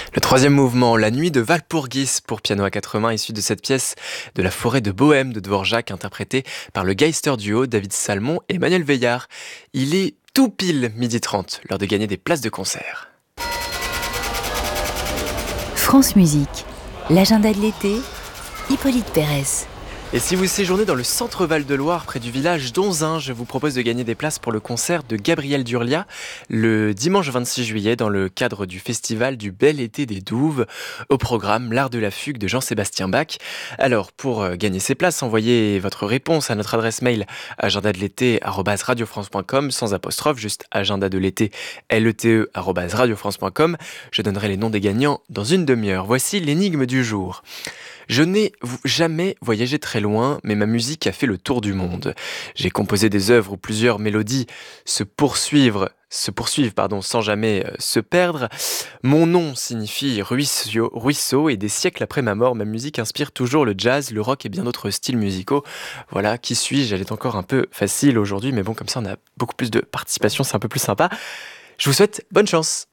Le troisième mouvement, La nuit de Walpurgis pour piano à quatre mains, issu de cette pièce de La forêt de Bohême de Dvorak, interprétée par le Geister Duo David Salmon et Manuel Veillard. Il est tout pile 12h30, l'heure de gagner des places de concert. France Musique, l'agenda de l'été, Hippolyte Pérez. Et si vous séjournez dans le centre Val-de-Loire, près du village d'Onzin, je vous propose de gagner des places pour le concert de Gabriel Durlia le dimanche 26 juillet dans le cadre du festival du Bel Été des Douves. Au programme, l'art de la fugue de Jean-Sébastien Bach. Alors, pour gagner ces places, envoyez votre réponse à notre adresse mail agendadelété@radiofrance.com sans apostrophe, juste agenda de l'été @radiofrance.com. Je donnerai les noms des gagnants dans une demi-heure. Voici l'énigme du jour. Je n'ai jamais voyagé très loin, mais ma musique a fait le tour du monde. J'ai composé des œuvres où plusieurs mélodies se poursuivent sans jamais se perdre. Mon nom signifie ruisseau et des siècles après ma mort, ma musique inspire toujours le jazz, le rock et bien d'autres styles musicaux. Voilà, qui suis-je ? Elle est encore un peu facile aujourd'hui, mais bon, comme ça on a beaucoup plus de participation, c'est un peu plus sympa. Je vous souhaite bonne chance.